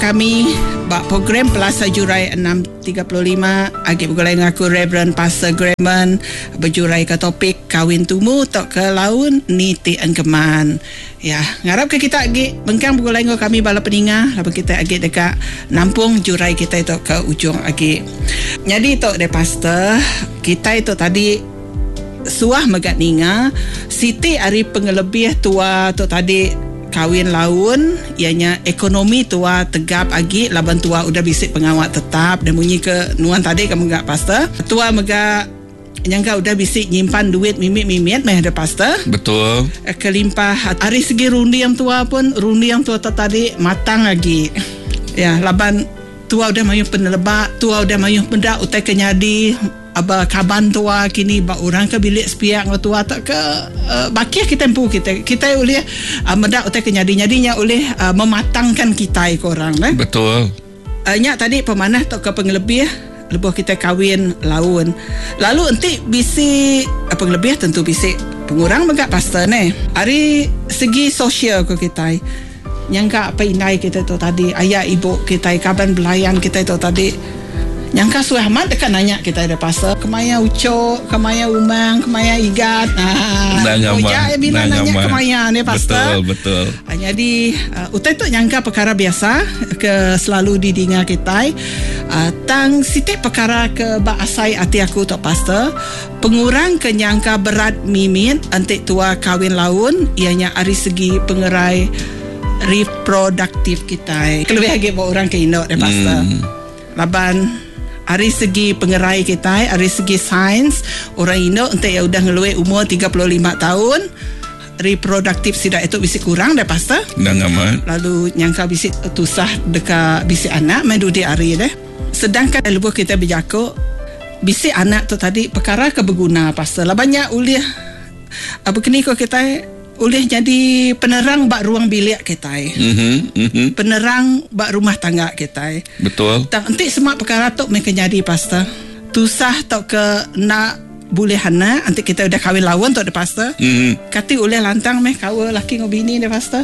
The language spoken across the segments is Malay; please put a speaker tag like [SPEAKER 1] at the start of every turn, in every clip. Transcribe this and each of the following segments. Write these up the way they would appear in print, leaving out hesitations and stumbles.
[SPEAKER 1] kami bak program Plaza Jurai 635 agi bergulai ngaku Reverend Pastor Grayman berjurai ke topik kawin tumu tok ke laun ni ti engkeman. Ya, ngarap ke kita agi bengkang bergulai ngau kami bala peninga laban kita agi dekat nampung jurai kita itu ke ujung agi. Jadi tok de pastor kita itu tadi suah megat ninga Siti ari pengelebih tua tok tadi kawin laun ianya ekonomi tua tegap agi laban tua udah bisik pengawat tetap dan bunyi ke nuan tadi kamu enggak pastor tua mega nyangka udah bisik nyimpan duit mimit meh ada pastor
[SPEAKER 2] betul
[SPEAKER 1] kelimpah hari segi rundi yang tua pun rundi yang tua tadi matang lagi ya laban tua udah mayuh penelebak tua udah mayuh pendak utai kenyadi aba kaban tua kini ba orang ke bilik sepiak tua tak ke bakia kita tempu kita boleh medak utai kenyadi-nyadinya oleh mematangkan kita korang
[SPEAKER 2] betul
[SPEAKER 1] nyak tadi pemanah tok ke pengelebih lebuh kita kawin laun lalu enti bisi pengelebih tentu bisi pengurang megak pastor hari segi sosial ko kita nyangka apa inai kita tu tadi ayah ibu kita kaban belayan kita tu tadi nyangka suah amat dekat nanya kita ada pasal kemaya ucok kemaya umang kemaya igat
[SPEAKER 2] oja
[SPEAKER 1] bila nanya kemaya ni pasal
[SPEAKER 2] betul
[SPEAKER 1] jadi utai tu nyangka perkara biasa ke selalu didinga kita tang sitik perkara ke baasai ati aku tok pasal pengurang ke nyangka berat mimin antik tua kawin laun ianya ari segi pengerai reproduktif kita kelebih lagi orang ke Indo deh pasal laban dari segi pengerai kita, dari segi sains, orang Indo untuk yang udah ngelui umur 35 tahun, reproduktif sidak itu bisa kurang dah pastor. Lalu nyangka bisa tusah dekat bisa anak medu di hari deh. Sedangkan lebuh kita berjaku, bisa anak tu tadi perkara kebeguna pastor. Lah banyak ulih apa kini kau kita boleh jadi penerang bak ruang bilik kita. Penerang bak rumah tangga kita.
[SPEAKER 2] Betul.
[SPEAKER 1] Tak nanti semua perkara tu mereka jadi pastor. Tusah tok ke nak boleh hana nanti kita udah kawin lawan tok de pastor. Kati oleh lantang meh kawa laki ngobini de pastor.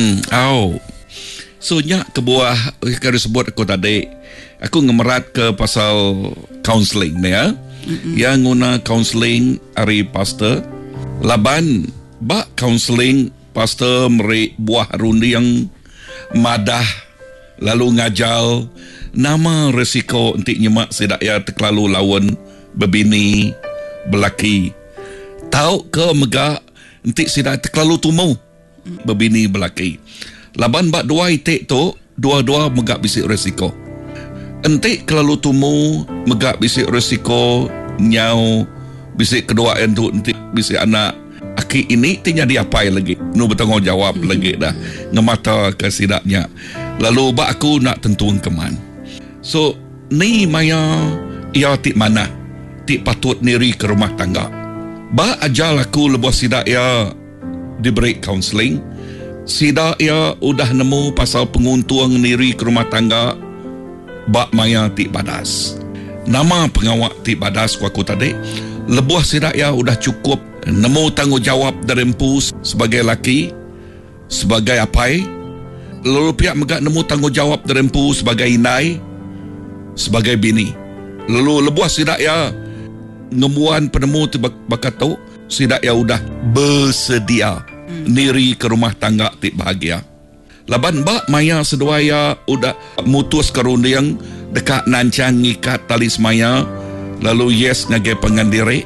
[SPEAKER 2] So nyak kebuah kalau sebut aku tadi aku ngemerat ke pasal counselling ni ya. Yang guna counselling ari pastor laban bak counselling pastor meri buah rundi yang madah lalu ngajal nama resiko untuk nyemak sedak ya terlalu lawan berbini belaki tahu ke megak untuk sedak terlalu tumu berbini belaki laban bak dua itik tu dua-dua megak bisik resiko entik terlalu tumu megak bisik resiko nyau bisik kedua entu entik bisik anak aki ini tinya diapai lagi nu bertanggungjawab lagi dah ngemata kesidaknya lalu bak aku nak tentuan keman so ni maya ia tik mana tik patut niri ke rumah tangga bak ajal aku lebuh sidak ia diberi counselling sidak ia udah nemu pasal penguntuang niri ke rumah tangga bak maya tik badas nama pengawak tik badas ku aku tadi lebuh sidak ia udah cukup nemu tanggungjawab dari empu sebagai laki sebagai apai lalu pihak megak nemu tanggungjawab dari empu sebagai inai sebagai bini lalu lebuah sidak ya ngemuan penemu tu bakat tu sidak ya udah bersedia niri ke rumah tangga tik bahagia laban bak maya sedua ya udah mutus kerundiang dekat nancang ngikat tali semaya lalu yes ngage pengandiri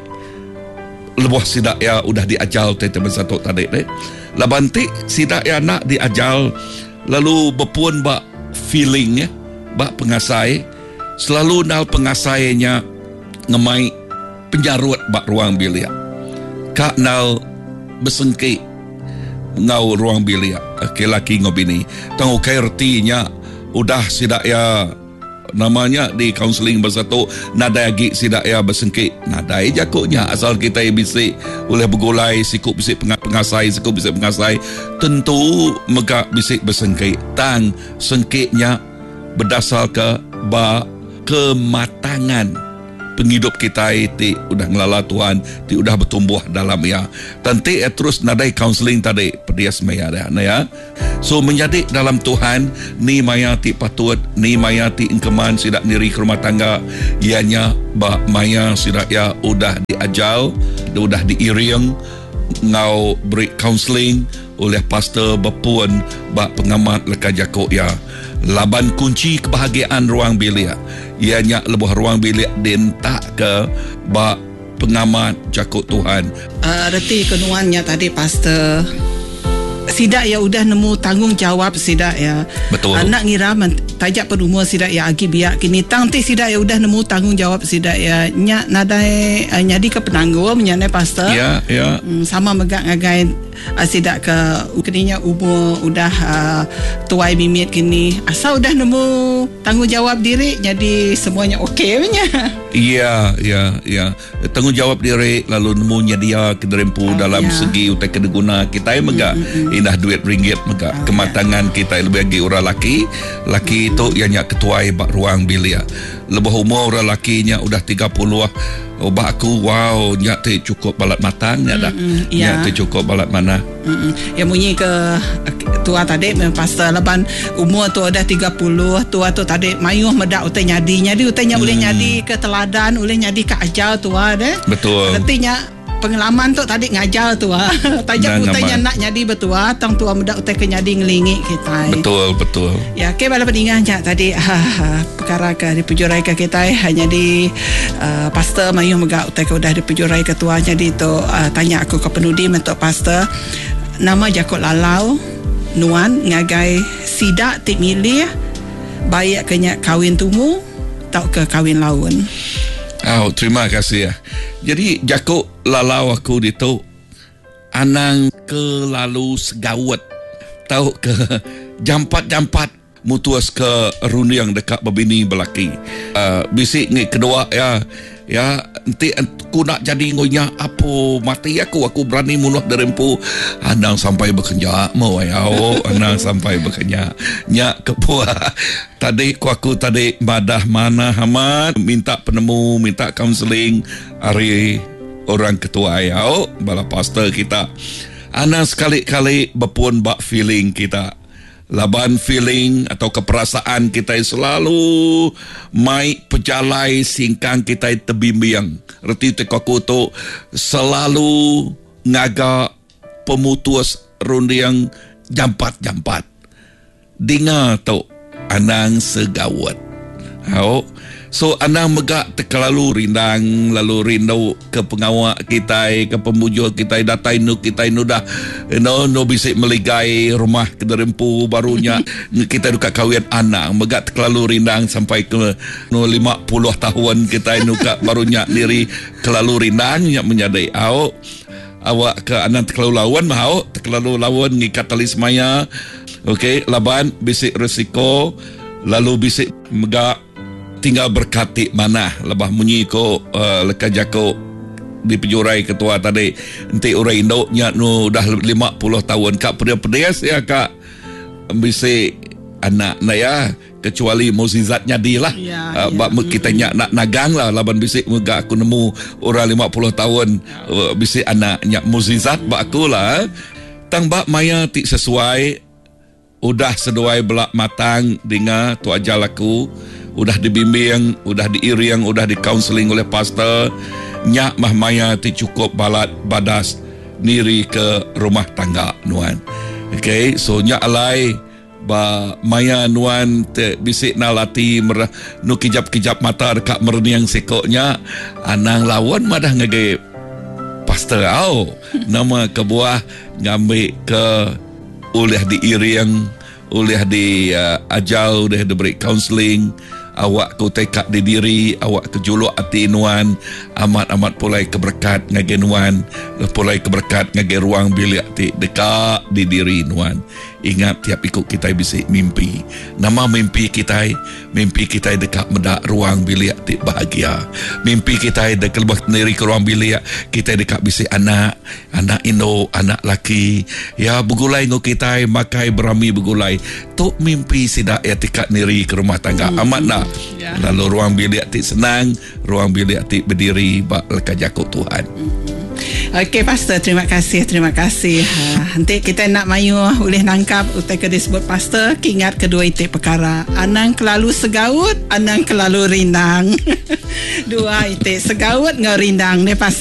[SPEAKER 2] lebuh sidak ya udah diajal tete bersatu tadi deh. Labanti sidak ya nak diajal lalu berpuan bak feeling ya, bak pengasai selalu nal pengasainya ngemai penjarut bak ruang bilik. Kak nal besengki ngau ruang bilik. Laki ngobini. Tanggu kairtinya udah sidak ya namanya di counseling bersatu nadai agi sidak ya bersengkit nadai jakuknya asal kita bisik oleh bergulai sikut bisik pengasai sikut bisik pengasai tentu megak bisik bersengkit tang sengkitnya berdasar ke kematangan penghidup kita ti udah ngelala Tuhan, ti udah bertumbuh dalam ya. Tanti terus nadai counseling tadi pedias maya dah ya. So menjadi dalam Tuhan ni maya ti patut, ni maya ti engkeman sidak diri ke rumah tangga, ianya ba maya sidak ya udah diajal, udah diiring ngau beri counseling oleh pastor berpuan bak pengamat leka jakok ya. Laban kunci kebahagiaan ruang bilik ianya lebuh ruang bilik dentak ke bak pengamat jakok Tuhan.
[SPEAKER 1] Reti kenuannya tadi pastor sidak ya udah nemu tanggungjawab sidak ya.
[SPEAKER 2] Betul.
[SPEAKER 1] Nak ngira tajak penumur sidak ya agi biak kini tangti sidak ya udah nemu tanggungjawab sidak ya nyak nadai nyadi ke penanggung menyane pastor.
[SPEAKER 2] Ya, ya.
[SPEAKER 1] Sama megak ngagai sidak ke kininya umur udah tuai mimit kini asal udah nemu tanggungjawab diri jadi semuanya okey punya.
[SPEAKER 2] Iya, ya, ya. Tanggungjawab diri lalu nemunya dia kederempu dalam segi utai kedeguna kita megak indah duit ringgit megak kematangan kita lebih lagi orang laki itu ianya ketuai bak ruang bilik. Lebih umur orang lakinya udah 30 bak aku wow nyak te cukup balat matang nyak dah. Nyak te cukup balat mana.
[SPEAKER 1] Yang bunyi ke tua tadi pastor leban umur tu dah 30 tua tu tadi mayuh medak utai nyadi utainya boleh nyadi ke teladan boleh nyadi ke ajar tua deh.
[SPEAKER 2] Betul.
[SPEAKER 1] Artinya pengalaman tu tadi ngajar tua tajak utainya nak nyadi betua tang tua medak utai ke nyadi ngelingi kita.
[SPEAKER 2] Betul.
[SPEAKER 1] Ya ke bala peningan jak tadi perkara ke di pejurai ke kita hanya di pastor mayuh megak utai ke udah di pejurai ke tua jadi tu tanya aku ke penudi mentok pastor nama Jakot Lalau nuan ngagai sidak tik milih baik kenyak kawin tumu tau ke kawin laun.
[SPEAKER 2] Terima kasih ya. Jadi Jakot Lalau aku itu anang ke lalu segawat tahu ke jampat mutuas ke runiang dekat berbini belaki. Bisik ni kedua ya nanti aku nak jadi ngonya apa mati aku berani munuh derempu anang sampai bekerja mau anang sampai bekerja nyak kepuah tadi aku tadi madah mana hamat minta penemu minta counseling hari orang ketua bala pastor kita anang sekali-kali berpun bak feeling kita laban feeling atau keperasaan kita selalu mai pejalai singkang kita terbimbing. Reti tekaku tu selalu ngaga pemutus rundiang jampat. Dinga tu anang segawat. So anang megak terlalu rindang lalu rindu ke pengawak kita ke pemujur kita datai nu kita dah no bisik meligai rumah kederempu barunya kita duka kawin anak megak terlalu rindang sampai ke 50 tahun kita nuka barunya diri terlalu rindang yang menjadi awak ke anang terlalu lawan ngikat tali semaya okey laban bisik resiko lalu bisik megak tinggal berkati mana lebah munyi ko leka jako di pejurai ketua tadi nanti orang Indo nya nu dah 50 tahun kak pedas ya kak bisi anak na ya kecuali mukjizat nyadi lah kita nya nak nagang lah laban bisi muga aku nemu orang 50 tahun bisi anak nya mukjizat bak aku lah tang bak maya ti sesuai udah sesuai belak matang dengan tu ajal aku udah dibimbing, udah diiring, udah di counseling oleh pastor nyak mahmaya ti cukup balat badas niri ke rumah tangga nuan. Okay, so nyak alai ba maya nuan te bisik nalati nu kijap-kijap mata dekat merniang sekoknya anang lawan madah ngage pastor nama kebuah ngambil ke oleh diiring oleh di ajal oleh diberi counseling awak ku tekak di diri awak kejuluk hati nuan amat pulai keberkat ngage nuan pulai keberkat ngage ruang bilik ti dekat di diri nuan ingat tiap ikut kita bisa mimpi. Nama mimpi kita dekat medak ruang bilik ti bahagia. Mimpi kita dekat lebah sendiri ke ruang bilik, kita dekat bisa anak Indo, anak laki. Ya begulai ngo kita makai berami begulai. Tok mimpi sidak ya tikat niri ke rumah tangga. Amat nak. Lalu ruang bilik ti senang, ruang bilik ti berdiri bak lekat jakut Tuhan.
[SPEAKER 1] Okey Pastor, terima kasih. Nanti kita nak mayu boleh nangkap utai ke disebut Pastor, ingat kedua itik perkara. Anang kelalu segaut, anang kelalu rindang. Dua itik segaut ngau rindang ni Pastor.